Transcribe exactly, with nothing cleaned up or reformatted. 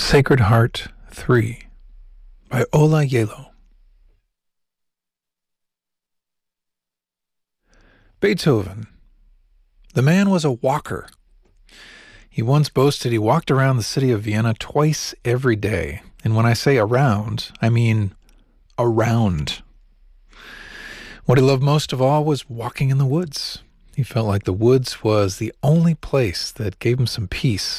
Sacred Heart three by Ola Yelo. Beethoven. The man was a walker. He once boasted he walked around the city of Vienna twice every day. And when I say around, I mean around. What he loved most of all was walking in the woods. He felt like the woods was the only place that gave him some peace